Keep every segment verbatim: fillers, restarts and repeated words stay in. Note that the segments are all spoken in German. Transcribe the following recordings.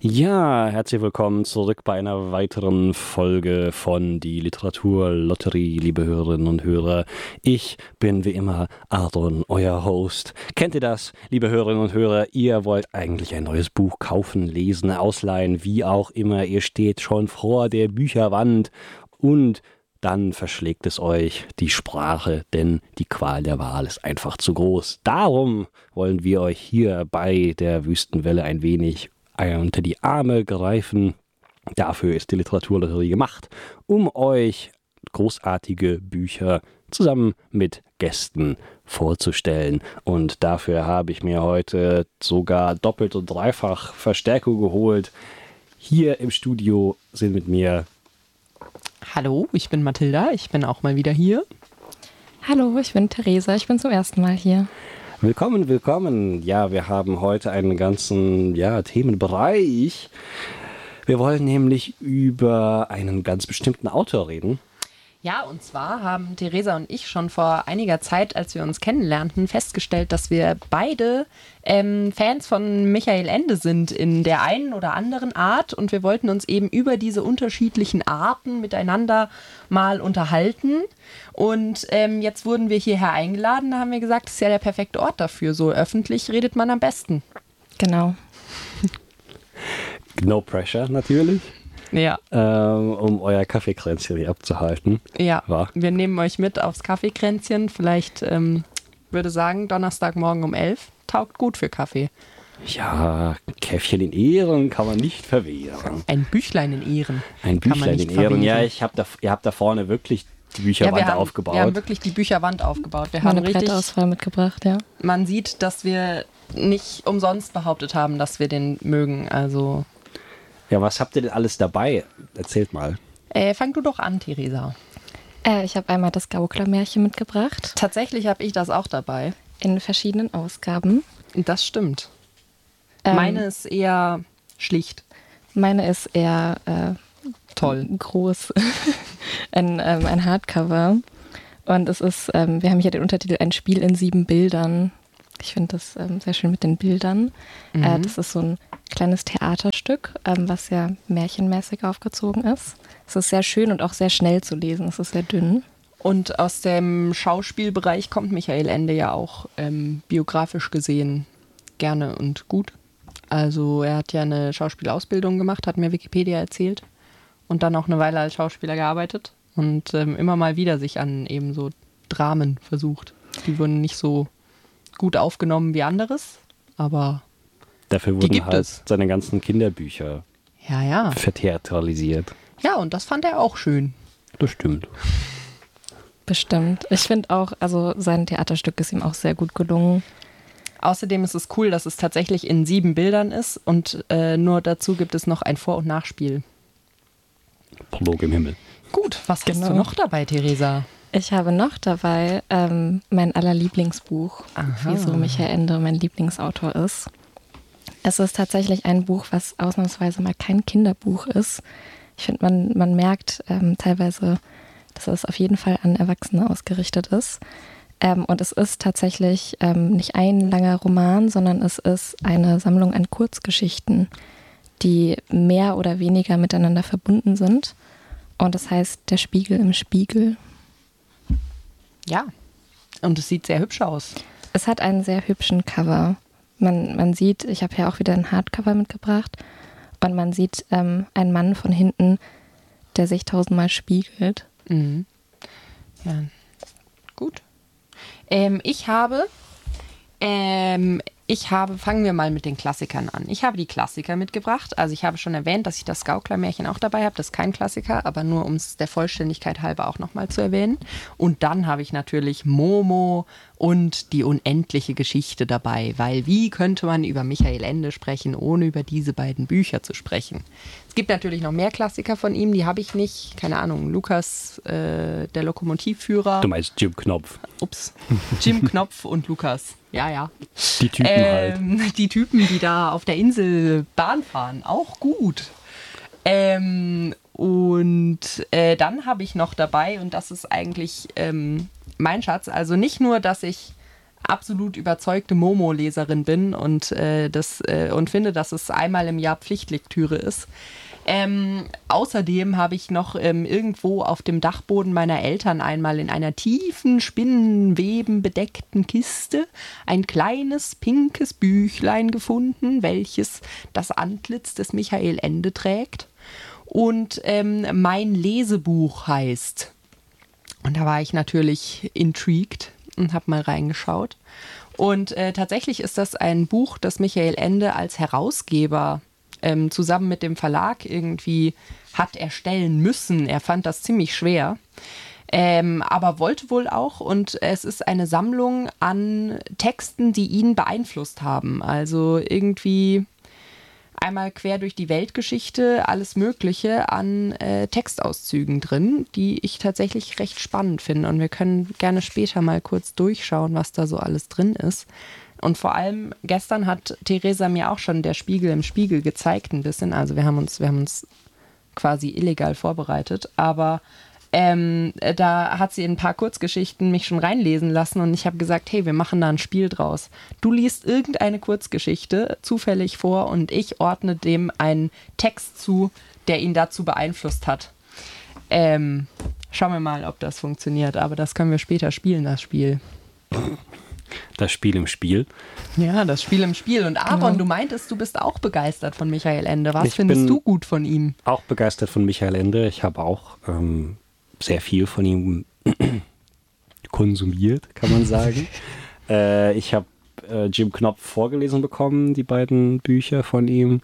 Ja, herzlich willkommen zurück bei einer weiteren Folge von Die Literaturlotterie, liebe Hörerinnen und Hörer. Ich bin wie immer Aaron, euer Host. Kennt ihr das, liebe Hörerinnen und Hörer? Ihr wollt eigentlich ein neues Buch kaufen, lesen, ausleihen, wie auch immer. Ihr steht schon vor der Bücherwand und dann verschlägt es euch die Sprache, denn die Qual der Wahl ist einfach zu groß. Darum wollen wir euch hier bei der Wüstenwelle ein wenig unter die Arme greifen. Dafür ist die Literaturlotterie gemacht, um euch großartige Bücher zusammen mit Gästen vorzustellen. Und dafür habe ich mir heute sogar doppelt und dreifach Verstärkung geholt. Hier im Studio sind mit mir... Hallo, ich bin Mathilda, ich bin auch mal wieder hier. Hallo, ich bin Theresa, ich bin zum ersten Mal hier. Willkommen, willkommen. Ja, wir haben heute einen ganzen ja, Themenbereich. Wir wollen nämlich über einen ganz bestimmten Autor reden. Ja, und zwar haben Theresa und ich schon vor einiger Zeit, als wir uns kennenlernten, festgestellt, dass wir beide ähm, Fans von Michael Ende sind in der einen oder anderen Art. Und wir wollten uns eben über diese unterschiedlichen Arten miteinander mal unterhalten. Und ähm, jetzt wurden wir hierher eingeladen, da haben wir gesagt, das ist ja der perfekte Ort dafür. So öffentlich redet man am besten. Genau. No pressure natürlich. Ja. Ähm, um euer Kaffeekränzchen hier abzuhalten. Ja, War. Wir nehmen euch mit aufs Kaffeekränzchen. Vielleicht ähm, würde sagen, Donnerstagmorgen um elf taugt gut für Kaffee. Ja, Käffchen in Ehren kann man nicht verwehren. Ein Büchlein in Ehren. Ein Büchlein in Ehren. Ja, ich hab da, ihr habt da vorne wirklich die Bücherwand ja, wir haben, aufgebaut. Wir haben wirklich die Bücherwand aufgebaut. Wir Meine haben richtig Brettauswahl mitgebracht, ja. Man sieht, dass wir nicht umsonst behauptet haben, dass wir den mögen. Also... Ja, was habt ihr denn alles dabei? Erzählt mal. Äh, fang du doch an, Theresa. Äh, ich habe einmal das Gauklermärchen mitgebracht. Tatsächlich habe ich das auch dabei. In verschiedenen Ausgaben. Das stimmt. Ähm, Meine ist eher schlicht. Meine ist eher äh, Toll. Groß. ein, ähm, ein Hardcover. Und es ist, ähm, wir haben hier den Untertitel Ein Spiel in sieben Bildern. Ich finde das ähm, sehr schön mit den Bildern. Mhm. Äh, das ist so ein kleines Theaterstück, ähm, was sehr märchenmäßig aufgezogen ist. Es ist sehr schön und auch sehr schnell zu lesen. Es ist sehr dünn. Und aus dem Schauspielbereich kommt Michael Ende ja auch ähm, biografisch gesehen gerne und gut. Also er hat ja eine Schauspielausbildung gemacht, hat mir Wikipedia erzählt. Und dann auch eine Weile als Schauspieler gearbeitet. Und ähm, immer mal wieder sich an eben so Dramen versucht. Die wurden nicht so gut aufgenommen wie anderes, aber dafür wurden halt es. seine ganzen Kinderbücher ja, ja. vertheatralisiert. Ja, und das fand er auch schön. Das stimmt. Bestimmt. Ich finde auch, also sein Theaterstück ist ihm auch sehr gut gelungen. Außerdem ist es cool, dass es tatsächlich in sieben Bildern ist und äh, nur dazu gibt es noch ein Vor- und Nachspiel. Prolog im Himmel. Gut, was genau. hast du noch dabei, Theresa? Ich habe noch dabei ähm, mein allerlieblingsbuch, Aha. wieso Michael Ende mein Lieblingsautor ist. Es ist tatsächlich ein Buch, was ausnahmsweise mal kein Kinderbuch ist. Ich finde, man, man merkt ähm, teilweise, dass es auf jeden Fall an Erwachsene ausgerichtet ist. Ähm, und es ist tatsächlich ähm, nicht ein langer Roman, sondern es ist eine Sammlung an Kurzgeschichten, die mehr oder weniger miteinander verbunden sind. Und das heißt Der Spiegel im Spiegel. Ja, und es sieht sehr hübsch aus. Es hat einen sehr hübschen Cover. Man, man sieht, ich habe ja auch wieder ein Hardcover mitgebracht, und man sieht ähm, einen Mann von hinten, der sich tausendmal spiegelt. Mhm. Ja, gut. Ähm, ich habe, ähm, ich habe, fangen wir mal mit den Klassikern an. Ich habe die Klassiker mitgebracht. Also ich habe schon erwähnt, dass ich das Gauklermärchen auch dabei habe. Das ist kein Klassiker, aber nur um es der Vollständigkeit halber auch nochmal zu erwähnen. Und dann habe ich natürlich Momo und die unendliche Geschichte dabei. Weil wie könnte man über Michael Ende sprechen, ohne über diese beiden Bücher zu sprechen? Es gibt natürlich noch mehr Klassiker von ihm, die habe ich nicht. Keine Ahnung, Lukas, äh, der Lokomotivführer. Du meinst Jim Knopf. Ups, Jim Knopf und Lukas. Ja, ja. Die Typen ähm, halt. Die Typen, die da auf der Insel Bahn fahren. Auch gut. Ähm, und äh, dann habe ich noch dabei, und das ist eigentlich ähm, mein Schatz, also nicht nur, dass ich absolut überzeugte Momo-Leserin bin und, äh, das, äh, und finde, dass es einmal im Jahr Pflichtlektüre ist. Ähm, außerdem habe ich noch ähm, irgendwo auf dem Dachboden meiner Eltern einmal in einer tiefen, spinnenwebenbedeckten Kiste ein kleines, pinkes Büchlein gefunden, welches das Antlitz des Michael Ende trägt und ähm, mein Lesebuch heißt. Und da war ich natürlich intrigued und habe mal reingeschaut. Und äh, tatsächlich ist das ein Buch, das Michael Ende als Herausgeber ähm, zusammen mit dem Verlag irgendwie hat erstellen müssen. Er fand das ziemlich schwer, ähm, aber wollte wohl auch. Und es ist eine Sammlung an Texten, die ihn beeinflusst haben. Also irgendwie einmal quer durch die Weltgeschichte, alles Mögliche an äh, Textauszügen drin, die ich tatsächlich recht spannend finde. Und wir können gerne später mal kurz durchschauen, was da so alles drin ist. Und vor allem gestern hat Theresa mir auch schon der Spiegel im Spiegel gezeigt ein bisschen. Also wir haben uns, wir haben uns quasi illegal vorbereitet. Aber ähm, da hat sie in ein paar Kurzgeschichten mich schon reinlesen lassen und ich habe gesagt, hey, wir machen da ein Spiel draus. Du liest irgendeine Kurzgeschichte zufällig vor und ich ordne dem einen Text zu, der ihn dazu beeinflusst hat. Ähm, schauen wir mal, ob das funktioniert. Aber das können wir später spielen, das Spiel. Das Spiel im Spiel. Ja, das Spiel im Spiel. Und Aaron, genau. Du meintest, du bist auch begeistert von Michael Ende. Was ich findest du gut von ihm? Auch begeistert von Michael Ende. Ich habe auch ähm, sehr viel von ihm konsumiert, kann man sagen. äh, ich habe äh, Jim Knopf vorgelesen bekommen, die beiden Bücher von ihm.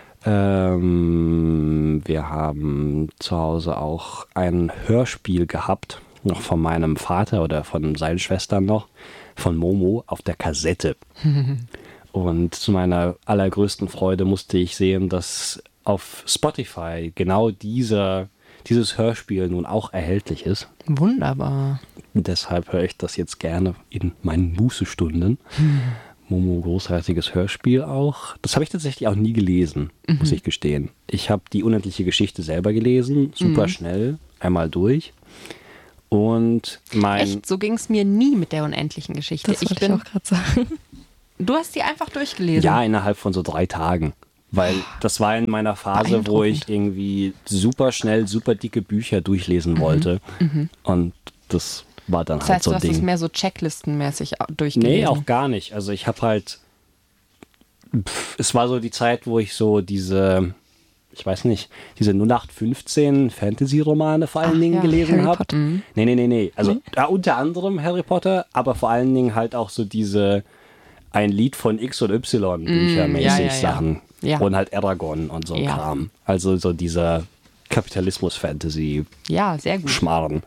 Ähm, wir haben zu Hause auch ein Hörspiel gehabt, noch von meinem Vater oder von seinen Schwestern noch, von Momo auf der Kassette. Und zu meiner allergrößten Freude musste ich sehen, dass auf Spotify genau dieser, dieses Hörspiel nun auch erhältlich ist. Wunderbar. Und deshalb höre ich das jetzt gerne in meinen Mußestunden. Hm. Momo, großartiges Hörspiel auch. Das habe ich tatsächlich auch nie gelesen, mhm. muss ich gestehen. Ich habe die unendliche Geschichte selber gelesen, super mhm. schnell, einmal durch. Und mein Echt? So ging es mir nie mit der unendlichen Geschichte. Das wollte ich, bin, ich auch gerade sagen. Du hast die einfach durchgelesen? Ja, innerhalb von so drei Tagen. Weil das war in meiner Phase, wo ich irgendwie super schnell, super dicke Bücher durchlesen mhm. wollte. Mhm. Und das war dann das halt heißt, so ein Ding. Das heißt, du hast es mehr so checklistenmäßig durchgelesen? Nee, auch gar nicht. Also ich habe halt, pff, es war so die Zeit, wo ich so diese, ich weiß nicht, diese null acht fünfzehn Fantasy-Romane vor allen Ach, Dingen ja, gelesen habe. Mhm. Nee, nee, nee, nee. Also mhm. ja, unter anderem Harry Potter, aber vor allen Dingen halt auch so diese ein Lied von X und Y büchermäßig ja, ja, ja. Sachen. Ja. Und halt Eragon und so ja. Kram. Also so dieser Kapitalismus-Fantasy ja, sehr gut. Schmarrn.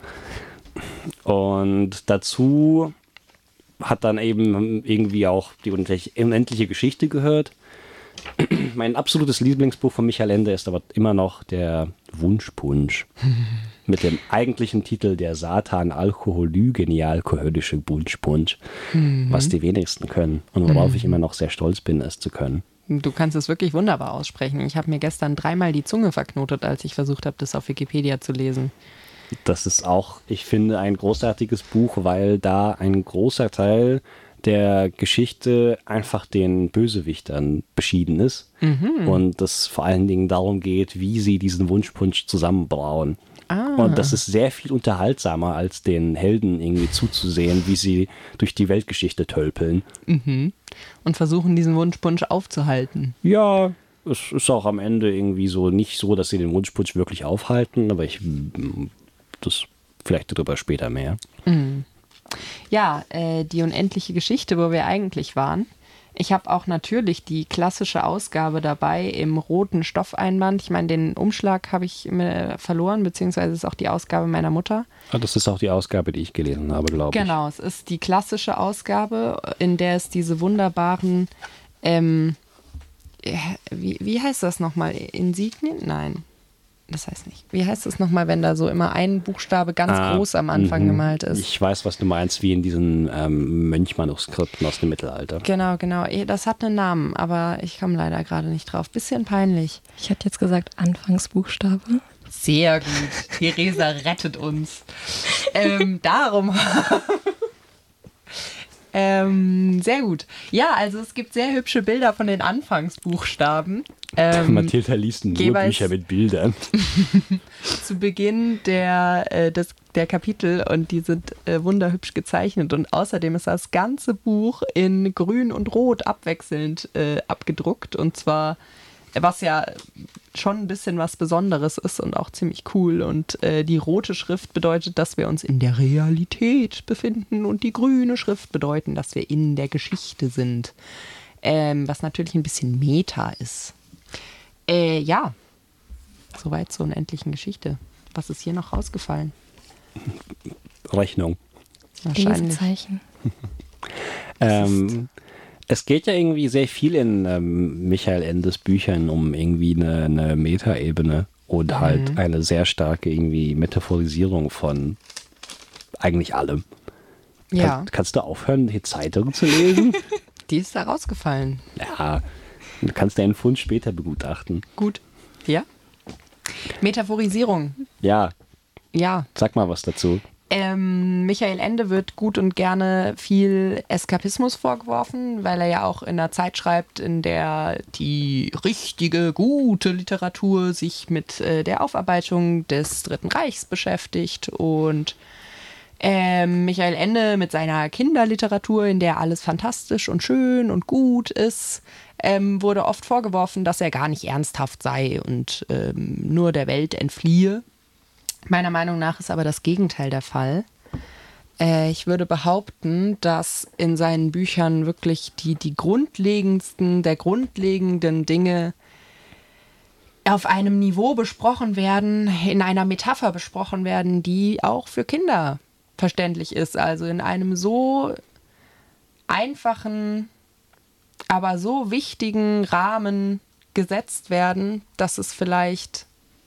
Und dazu hat dann eben irgendwie auch die unendliche Geschichte gehört. Mein absolutes Lieblingsbuch von Michael Ende ist aber immer noch der Wunschpunsch. Mit dem eigentlichen Titel Der Satan Alkoholygenialkoholische Wunschpunsch. Mhm. Was die wenigsten können. Und worauf mhm. ich immer noch sehr stolz bin, es zu können. Du kannst es wirklich wunderbar aussprechen. Ich habe mir gestern dreimal die Zunge verknotet, als ich versucht habe, das auf Wikipedia zu lesen. Das ist auch, ich finde, ein großartiges Buch, weil da ein großer Teil der Geschichte einfach den Bösewichtern beschieden ist. Mhm. Und es vor allen Dingen darum geht, wie sie diesen Wunschpunsch zusammenbrauen. Ah. Und das ist sehr viel unterhaltsamer, als den Helden irgendwie zuzusehen, wie sie durch die Weltgeschichte tölpeln. Mhm. Und versuchen, diesen Wunschpunsch aufzuhalten. Ja, es ist auch am Ende irgendwie so nicht so, dass sie den Wunschpunsch wirklich aufhalten, aber ich das vielleicht darüber später mehr. Mhm. Ja, äh, die unendliche Geschichte, wo wir eigentlich waren. Ich habe auch natürlich die klassische Ausgabe dabei im roten Stoffeinband. Ich meine, den Umschlag habe ich mir verloren, beziehungsweise ist auch die Ausgabe meiner Mutter. Ah, das ist auch die Ausgabe, die ich gelesen habe, glaube ich. Genau, es ist die klassische Ausgabe, in der es diese wunderbaren, ähm, wie, wie heißt das nochmal? Insignien? Nein. Das heißt nicht. Wie heißt es nochmal, wenn da so immer ein Buchstabe ganz ah, groß am Anfang m-m. gemalt ist? Ich weiß, was du meinst, wie in diesen ähm, Mönchmanuskripten aus dem Mittelalter. Genau, genau. Das hat einen Namen, aber ich komme leider gerade nicht drauf. Bisschen peinlich. Ich hätte jetzt gesagt Anfangsbuchstabe. Sehr gut. Theresa rettet uns. ähm, darum Ähm, sehr gut. Ja, also es gibt sehr hübsche Bilder von den Anfangsbuchstaben. Ähm, Mathilda liest nur Bücher mit Bildern. Zu Beginn der, äh, des, der Kapitel und die sind äh, wunderhübsch gezeichnet und außerdem ist das ganze Buch in Grün und Rot abwechselnd äh, abgedruckt und zwar, was ja schon ein bisschen was Besonderes ist und auch ziemlich cool und äh, die rote Schrift bedeutet, dass wir uns in der Realität befinden und die grüne Schrift bedeutet, dass wir in der Geschichte sind, ähm, was natürlich ein bisschen Meta ist. Äh, ja, soweit zur unendlichen Geschichte. Was ist hier noch rausgefallen? Rechnung. Wahrscheinlich. Lesezeichen. ähm, es geht ja irgendwie sehr viel in ähm, Michael Endes Büchern um irgendwie eine, eine Metaebene und mhm. halt eine sehr starke irgendwie Metaphorisierung von eigentlich allem. Ja. Kann, kannst du aufhören, die Zeitung zu lesen? Die ist da rausgefallen. Ja, du kannst deinen Fund später begutachten. Gut. Ja? Metaphorisierung. Ja. Ja. Sag mal was dazu. Ähm, Michael Ende wird gut und gerne viel Eskapismus vorgeworfen, weil er ja auch in einer Zeit schreibt, in der die richtige, gute Literatur sich mit äh, der Aufarbeitung des Dritten Reichs beschäftigt und ähm, Michael Ende mit seiner Kinderliteratur, in der alles fantastisch und schön und gut ist, ähm, wurde oft vorgeworfen, dass er gar nicht ernsthaft sei und ähm, nur der Welt entfliehe. Meiner Meinung nach ist aber das Gegenteil der Fall. Äh, ich würde behaupten, dass in seinen Büchern wirklich die, die grundlegendsten, der grundlegenden Dinge auf einem Niveau besprochen werden, in einer Metapher besprochen werden, die auch für Kinder verständlich ist. Also in einem so einfachen, aber so wichtigen Rahmen gesetzt werden, dass es vielleicht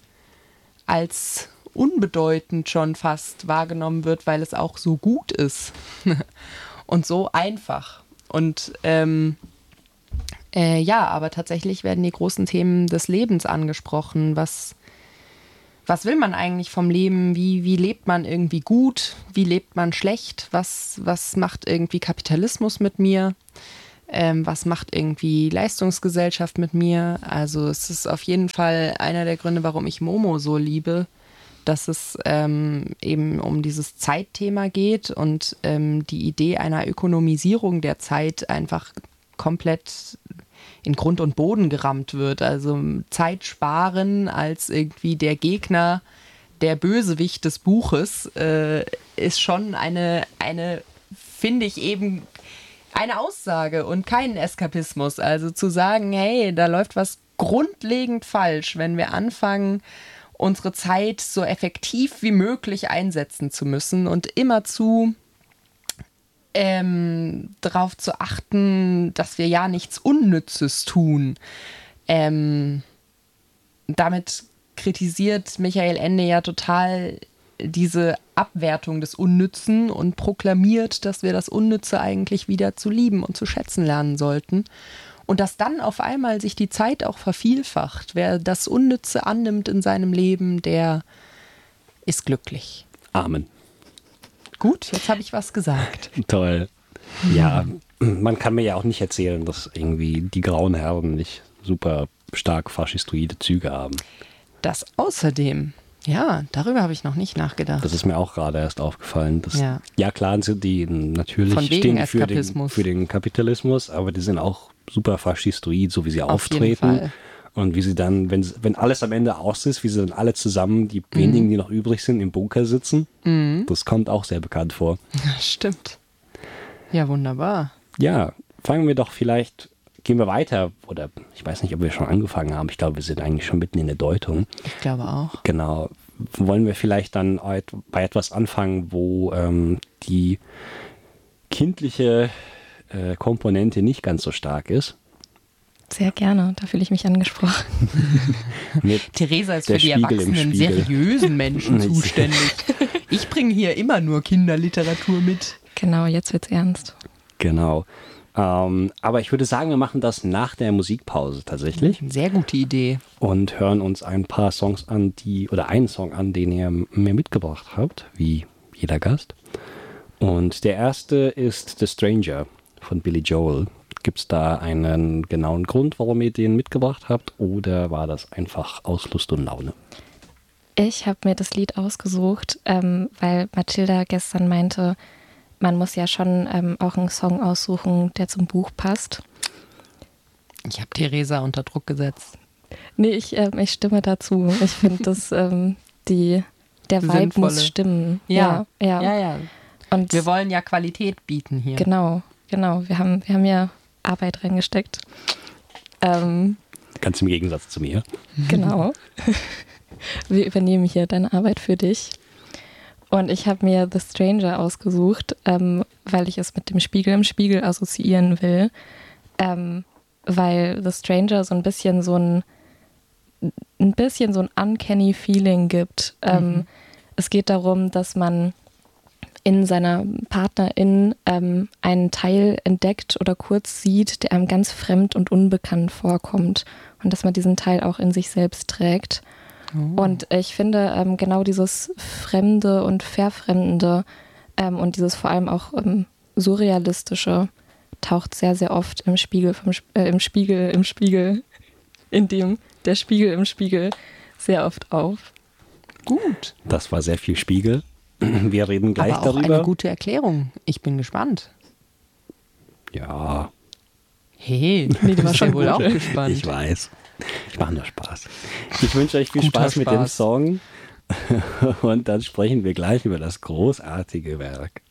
als unbedeutend schon fast wahrgenommen wird, weil es auch so gut ist und so einfach. Und ähm, äh, ja, aber tatsächlich werden die großen Themen des Lebens angesprochen. Was, was will man eigentlich vom Leben? Wie, wie lebt man irgendwie gut? Wie lebt man schlecht? Was, was macht irgendwie Kapitalismus mit mir? Ähm, was macht irgendwie Leistungsgesellschaft mit mir? Also es ist auf jeden Fall einer der Gründe, warum ich Momo so liebe, dass es ähm, eben um dieses Zeitthema geht und ähm, die Idee einer Ökonomisierung der Zeit einfach komplett in Grund und Boden gerammt wird. Also Zeit sparen als irgendwie der Gegner, der Bösewicht des Buches, äh, ist schon eine, eine, finde ich eben, eine Aussage und kein Eskapismus. Also zu sagen, hey, da läuft was grundlegend falsch, wenn wir anfangen, unsere Zeit so effektiv wie möglich einsetzen zu müssen und immerzu ähm, darauf zu achten, dass wir ja nichts Unnützes tun. Ähm, damit kritisiert Michael Ende ja total diese Abwertung des Unnützen und proklamiert, dass wir das Unnütze eigentlich wieder zu lieben und zu schätzen lernen sollten. Und dass dann auf einmal sich die Zeit auch vervielfacht. Wer das Unnütze annimmt in seinem Leben, der ist glücklich. Amen. Gut, jetzt habe ich was gesagt. Toll. Ja, man kann mir ja auch nicht erzählen, dass irgendwie die grauen Herren nicht super stark faschistoide Züge haben. Das außerdem, ja, darüber habe ich noch nicht nachgedacht. Das ist mir auch gerade erst aufgefallen. Dass, ja. ja, klar sind die natürlich Von wegen stehen die für, Eskapismus. den, für den Kapitalismus, aber die sind auch super faschistoid, so wie sie Auf auftreten. jeden Fall. Und wie sie dann, wenn, wenn alles am Ende aus ist, wie sie dann alle zusammen, die mhm. wenigen, die noch übrig sind, im Bunker sitzen. Mhm. Das kommt auch sehr bekannt vor. Stimmt. Ja, wunderbar. Ja, fangen wir doch vielleicht, gehen wir weiter. Oder ich weiß nicht, ob wir schon angefangen haben. Ich glaube, wir sind eigentlich schon mitten in der Deutung. Ich glaube auch. Genau. Wollen wir vielleicht dann bei etwas anfangen, wo ähm, die kindliche äh, Komponente nicht ganz so stark ist? Sehr gerne, da fühle ich mich angesprochen. Theresa ist für die erwachsenen, seriösen Menschen zuständig. Ich bringe hier immer nur Kinderliteratur mit. Genau, jetzt wird's ernst. Genau. Ähm, aber ich würde sagen, wir machen das nach der Musikpause tatsächlich. Sehr gute Idee. Und hören uns ein paar Songs an, die, oder einen Song an, den ihr mir mitgebracht habt, wie jeder Gast. Und der erste ist The Stranger von Billy Joel. Gibt es da einen genauen Grund, warum ihr den mitgebracht habt, oder war das einfach aus Lust und Laune? Ich habe mir das Lied ausgesucht, ähm, weil Mathilda gestern meinte, man muss ja schon ähm, auch einen Song aussuchen, der zum Buch passt. Ich habe Theresa unter Druck gesetzt. Nee, ich, ähm, ich stimme dazu. Ich finde, dass ähm, die, der Vibe Sinnvolle. muss stimmen. Ja, ja. ja, ja. Und Wir wollen ja Qualität bieten hier. Genau, genau. Wir haben, wir haben ja Arbeit reingesteckt. Ähm, Ganz im Gegensatz zu mir. Genau. Wir übernehmen hier deine Arbeit für dich. Und ich habe mir The Stranger ausgesucht, ähm, weil ich es mit dem Spiegel im Spiegel assoziieren will. Ähm, weil The Stranger so ein bisschen so ein ein bisschen so ein uncanny Feeling gibt. Mhm. Ähm, es geht darum, dass man in seiner Partnerin ähm, einen Teil entdeckt oder kurz sieht, der einem ganz fremd und unbekannt vorkommt. Und dass man diesen Teil auch in sich selbst trägt. Oh. Und ich finde ähm, genau dieses Fremde und Verfremdende ähm, und dieses vor allem auch ähm, Surrealistische taucht sehr, sehr oft im Spiegel, vom, äh, im Spiegel, im Spiegel, in dem der Spiegel im Spiegel sehr oft auf. Gut. Das war sehr viel Spiegel. Wir reden gleich Aber auch darüber. Eine gute Erklärung. Ich bin gespannt. Ja. Hey, nee, du warst ja schon wohl gut. auch gespannt. Ich weiß. Ich mache nur Spaß. Ich wünsche euch viel Guter Spaß mit dem Spaß. Song. Und dann sprechen wir gleich über das großartige Werk.